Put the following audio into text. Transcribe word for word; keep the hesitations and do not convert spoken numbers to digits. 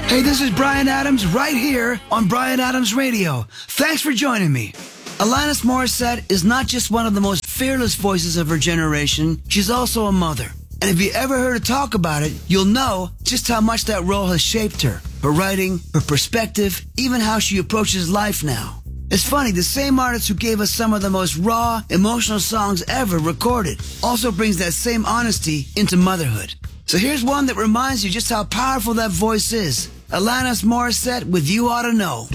Hey, this is Bryan Adams right here on Bryan Adams Radio. Thanks for joining me. Alanis Morissette is not just one of the most fearless voices of her generation, she's also a mother. And if you ever heard her talk about it, you'll know just how much that role has shaped her. Her writing, her perspective, even how she approaches life now. It's funny, the same artist who gave us some of the most raw, emotional songs ever recorded also brings that same honesty into motherhood. So here's one that reminds you just how powerful that voice is. Alanis Morissette with You Oughta Know.